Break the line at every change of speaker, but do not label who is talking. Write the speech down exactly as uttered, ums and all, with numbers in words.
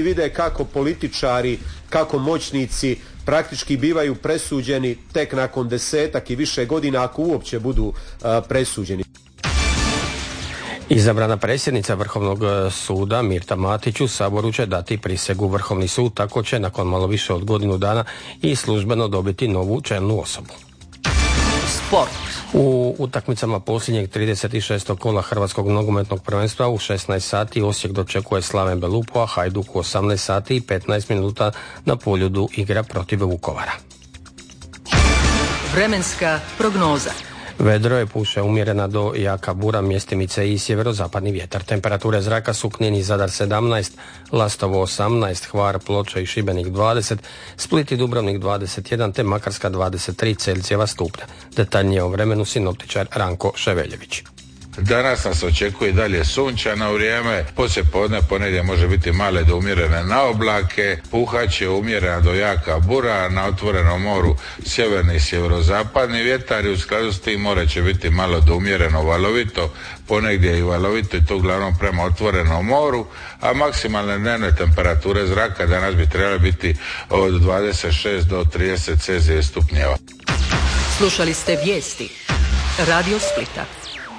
vide kako političari, kako moćnici praktički bivaju presuđeni tek nakon desetak i više godina, ako uopće budu uh, presuđeni.
Izabrana predsjednica Vrhovnog suda Mirta Matić u Saboru će dati prisegu. Vrhovni sud tako će nakon malo više od godinu dana i službeno dobiti novu čelnu osobu.
Sport.
U utakmicama posljednjeg trideset šestog kola Hrvatskog nogometnog prvenstva u šesnaest sati Osijek dočekuje Slaven Belupo, a Hajduk u osamnaest sati i petnaest minuta na Poljudu igra protiv Vukovara.
Vremenska prognoza.
Vedro je, puše umjerena do jaka bura, mjestimice i sjeverozapadni vjetar. Temperature zraka su Knin i Zadar sedamnaest, Lastovo osamnaest, Hvar, Ploče i Šibenik dvadeset, Split i Dubrovnik dvadeset jedan te Makarska dvadeset tri Celzijeva stupnja. Detaljnije o vremenu sinoptičar Ranko Ševeljević.
Danas nas očekuje dalje sunčano vrijeme, poslije podne ponedje može biti male do umjerene na oblake, puhat će umjerena do jaka bura, na otvorenom moru sjeverni i sjeverozapadni vjetar i u skladu s tim more će biti malo do umjereno valovito, ponegdje i valovito i to uglavnom prema otvorenom moru, a maksimalne dnevne temperature zraka danas bi trebale biti od dvadeset šest do trideset Celzijevih stupnjeva.
Slušali ste vijesti Radio Splita.